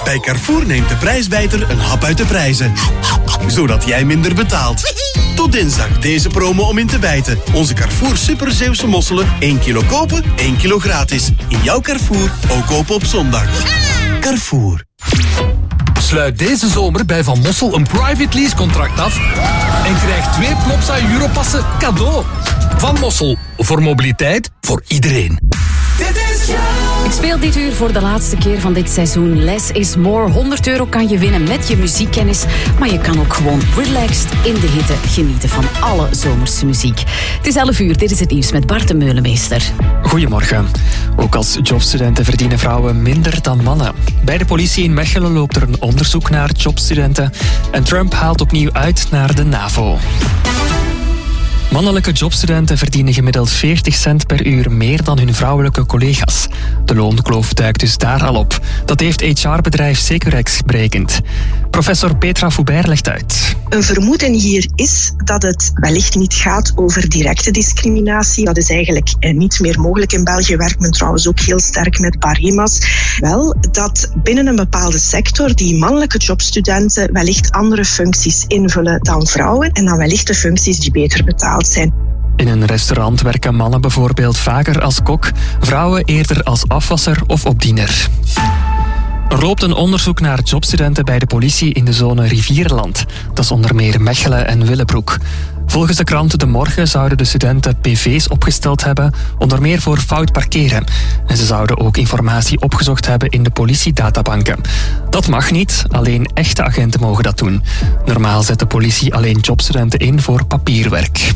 Bij Carrefour neemt de prijsbijter een hap uit de prijzen. Zodat jij minder betaalt. Tot dinsdag deze promo om in te bijten. Onze Carrefour Super Zeeuwse mosselen. 1 kilo kopen, 1 kilo gratis. In jouw Carrefour, ook kopen op zondag. Carrefour. Sluit deze zomer bij Van Mossel een private lease contract af en krijg 2 Plopsa Europassen cadeau. Van Mossel, voor mobiliteit, voor iedereen. Ik speel dit uur voor de laatste keer van dit seizoen. Less is more. €100 kan je winnen met je muziekkennis. Maar je kan ook gewoon relaxed in de hitte genieten van alle zomerse muziek. Het is 11 uur. Dit is het nieuws met Bart de Meulemeester. Goedemorgen. Ook als jobstudenten verdienen vrouwen minder dan mannen. Bij de politie in Mechelen loopt er een onderzoek naar jobstudenten. En Trump haalt opnieuw uit naar de NAVO. Mannelijke jobstudenten verdienen gemiddeld 40 cent per uur meer dan hun vrouwelijke collega's. De loonkloof duikt dus daar al op. Dat heeft HR-bedrijf Securex berekend. Professor Petra Foubert legt uit. Een vermoeden hier is dat het wellicht niet gaat over directe discriminatie. Dat is eigenlijk niet meer mogelijk. In België werkt men trouwens ook heel sterk met barema's. Wel, dat binnen een bepaalde sector die mannelijke jobstudenten wellicht andere functies invullen dan vrouwen. En dan wellicht de functies die beter betaald zijn. In een restaurant werken mannen bijvoorbeeld vaker als kok, vrouwen eerder als afwasser of opdiener. Er loopt een onderzoek naar jobstudenten bij de politie in de zone Rivierenland. Dat is onder meer Mechelen en Willebroek. Volgens de krant De Morgen zouden de studenten PV's opgesteld hebben, onder meer voor fout parkeren. En ze zouden ook informatie opgezocht hebben in de politiedatabanken. Dat mag niet, alleen echte agenten mogen dat doen. Normaal zet de politie alleen jobstudenten in voor papierwerk.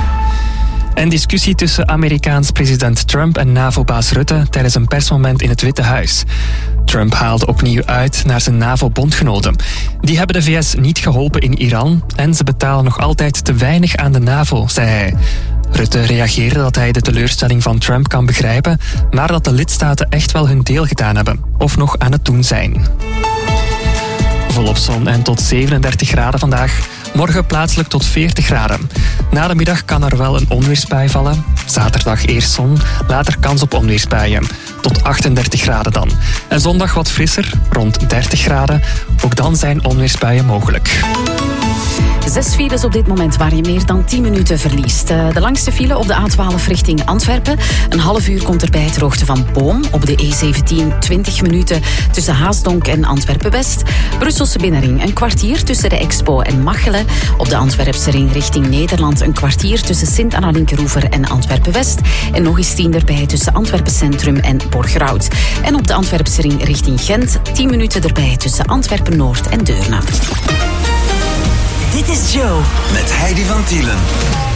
En discussie tussen Amerikaans president Trump en NAVO-baas Rutte tijdens een persmoment in het Witte Huis. Trump haalde opnieuw uit naar zijn NAVO-bondgenoten. Die hebben de VS niet geholpen in Iran en ze betalen nog altijd te weinig aan de NAVO, zei hij. Rutte reageerde dat hij de teleurstelling van Trump kan begrijpen, maar dat de lidstaten echt wel hun deel gedaan hebben, of nog aan het doen zijn. Volop zon en tot 37 graden vandaag. Morgen plaatselijk tot 40 graden. Na de middag kan er wel een onweersbui vallen. Zaterdag eerst zon, later kans op onweersbuien. Tot 38 graden dan. En zondag wat frisser, rond 30 graden. Ook dan zijn onweersbuien mogelijk. 6 files op dit moment waar je meer dan 10 minuten verliest. De langste file op de A12 richting Antwerpen. Een half uur komt erbij ter hoogte van Boom. Op de E17 20 minuten tussen Haasdonk en Antwerpen-West. Brusselse binnenring een kwartier tussen de Expo en Machelen. Op de Antwerpse ring richting Nederland een kwartier tussen Sint-Anna-Linkeroever en Antwerpen-West. En nog eens 10 erbij tussen Antwerpen Centrum en Borgerhout. En op de Antwerpse ring richting Gent 10 minuten erbij tussen Antwerpen-Noord en Deurne. Dit is Joe. Met Heidi van Tielen.